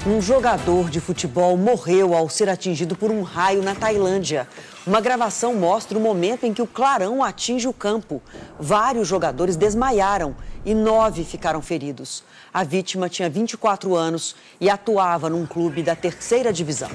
Um jogador de futebol morreu ao ser atingido por um raio na Tailândia. Uma gravação mostra o momento em que o clarão atinge o campo. Vários jogadores desmaiaram e 9 ficaram feridos. A vítima tinha 24 anos e atuava num clube da terceira divisão.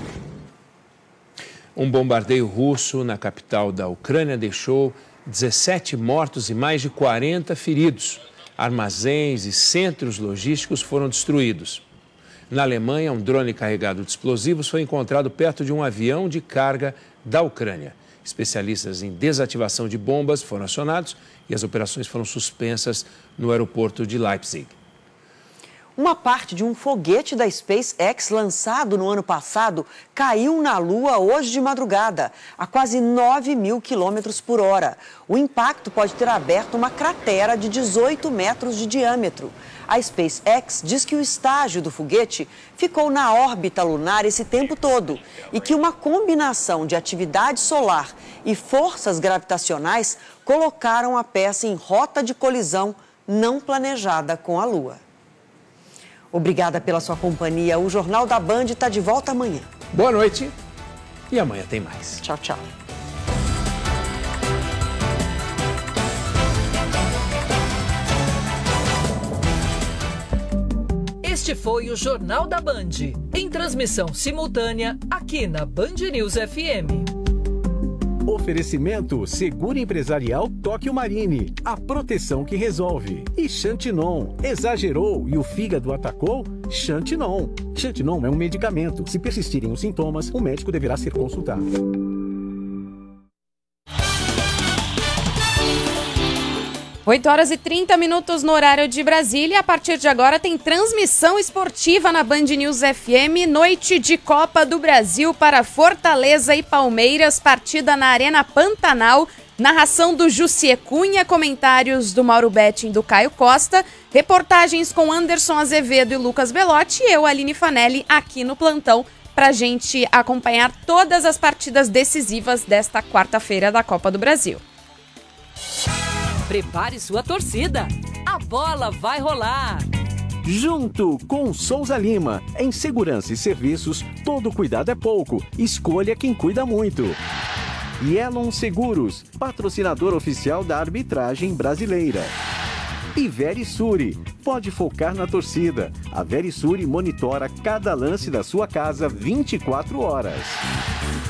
Um bombardeio russo na capital da Ucrânia deixou 17 mortos e mais de 40 feridos. Armazéns e centros logísticos foram destruídos. Na Alemanha, um drone carregado de explosivos foi encontrado perto de um avião de carga da Ucrânia. Especialistas em desativação de bombas foram acionados e as operações foram suspensas no aeroporto de Leipzig. Uma parte de um foguete da SpaceX lançado no ano passado caiu na Lua hoje de madrugada, a quase 9.000 km/h. O impacto pode ter aberto uma cratera de 18 metros de diâmetro. A SpaceX diz que o estágio do foguete ficou na órbita lunar esse tempo todo e que uma combinação de atividade solar e forças gravitacionais colocaram a peça em rota de colisão não planejada com a Lua. Obrigada pela sua companhia. O Jornal da Band está de volta amanhã. Boa noite e amanhã tem mais. Tchau, tchau. Este foi o Jornal da Band, em transmissão simultânea aqui na Band News FM. Oferecimento Seguro Empresarial Tóquio Marine, a proteção que resolve. E Xantinon, exagerou e o fígado atacou? Xantinon. Xantinon é um medicamento. Se persistirem os sintomas, o médico deverá ser consultado. 8h30 no horário de Brasília. A partir de agora tem transmissão esportiva na Band News FM. Noite de Copa do Brasil para Fortaleza e Palmeiras. Partida na Arena Pantanal. Narração do Jussier Cunha, comentários do Mauro Betting e do Caio Costa. Reportagens com Anderson Azevedo e Lucas Belotti. E eu, Aline Fanelli, aqui no plantão pra gente acompanhar todas as partidas decisivas desta quarta-feira da Copa do Brasil. Prepare sua torcida, a bola vai rolar. Junto com Souza Lima, em segurança e serviços, todo cuidado é pouco, escolha quem cuida muito. Yelon Seguros, patrocinador oficial da arbitragem brasileira. E Verisure, pode focar na torcida. A Verisure monitora cada lance da sua casa 24 horas.